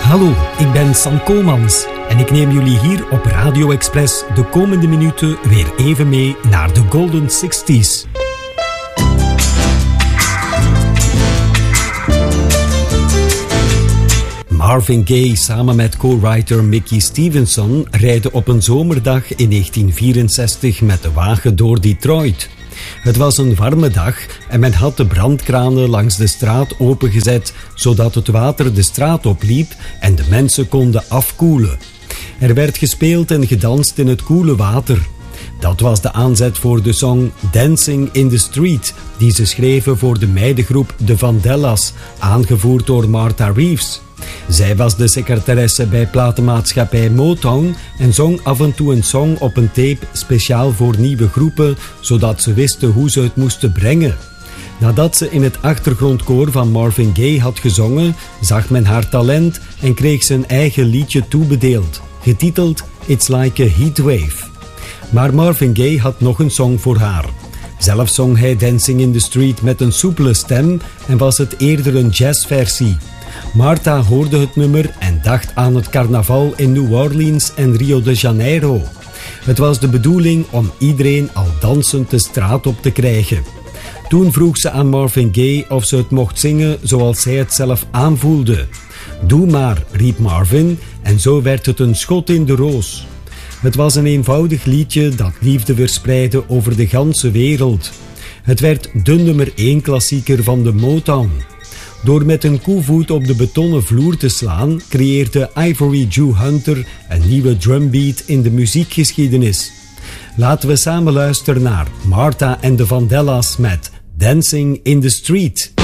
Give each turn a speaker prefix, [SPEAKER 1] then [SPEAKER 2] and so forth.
[SPEAKER 1] Hallo, ik ben Sam Koolmans en ik neem jullie hier op Radio Express de komende minuten weer even mee naar de Golden 60s. Marvin Gaye samen met co-writer Mickey Stevenson rijden op een zomerdag in 1964 met de wagen door Detroit. Het was een warme dag en men had de brandkranen langs de straat opengezet, zodat het water de straat opliep en de mensen konden afkoelen. Er werd gespeeld en gedanst in het koele water. Dat was de aanzet voor de song Dancing in the Street, die ze schreven voor de meidengroep de Vandellas, aangevoerd door Martha Reeves. Zij was de secretaresse bij platenmaatschappij Motown en zong af en toe een song op een tape speciaal voor nieuwe groepen, zodat ze wisten hoe ze het moesten brengen. Nadat ze in het achtergrondkoor van Marvin Gaye had gezongen, zag men haar talent en kreeg ze een eigen liedje toebedeeld, getiteld It's Like a Heatwave. Maar Marvin Gaye had nog een song voor haar. Zelf zong hij Dancing in the Street met een soepele stem en was het eerder een jazzversie. Martha hoorde het nummer en dacht aan het carnaval in New Orleans en Rio de Janeiro. Het was de bedoeling om iedereen al dansend de straat op te krijgen. Toen vroeg ze aan Marvin Gaye of ze het mocht zingen zoals zij het zelf aanvoelde. Doe maar, riep Marvin, en zo werd het een schot in de roos. Het was een eenvoudig liedje dat liefde verspreidde over de ganse wereld. Het werd de nummer 1 klassieker van de Motown. Door met een koevoet op de betonnen vloer te slaan, creëerde Ivory Joe Hunter een nieuwe drumbeat in de muziekgeschiedenis. Laten we samen luisteren naar Martha en de Vandellas met Dancing in the Street.